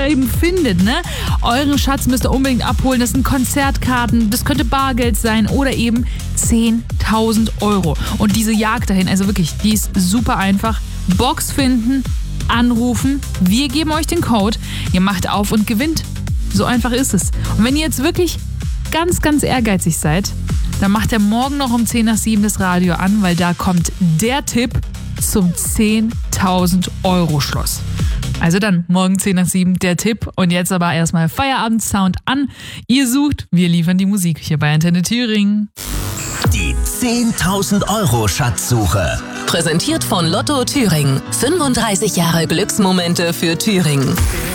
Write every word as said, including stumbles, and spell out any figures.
ihr eben findet, ne? Euren Schatz müsst ihr unbedingt abholen. Das sind Konzertkarten, das könnte Bargeld sein oder eben zehntausend Euro. Und diese Jagd dahin, also wirklich, die ist super einfach. Box finden, anrufen, wir geben euch den Code, ihr macht auf und gewinnt. So einfach ist es. Und wenn ihr jetzt wirklich ganz, ganz ehrgeizig seid, dann macht ihr morgen noch um zehn nach sieben das Radio an, weil da kommt der Tipp zum zehntausend Euro Schloss. Also dann, morgen zehn nach sieben der Tipp. Und jetzt aber erstmal Feierabend-Sound an. Ihr sucht, wir liefern die Musik hier bei Antenne Thüringen. Die zehntausend Euro Schatzsuche. Präsentiert von Lotto Thüringen. fünfunddreißig Jahre Glücksmomente für Thüringen.